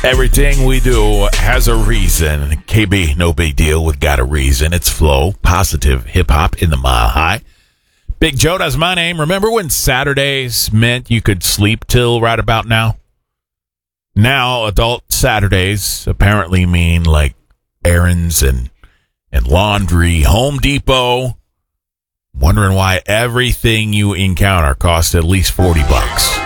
Everything we do has a reason. KB, no big deal with Got a Reason. It's Flow, positive hip-hop in the Mile High. Big Joe, that's my name. Remember when Saturdays meant you could sleep till right about now? Now, adult Saturdays apparently mean like errands and laundry, Home Depot. Wondering why everything you encounter costs at least $40.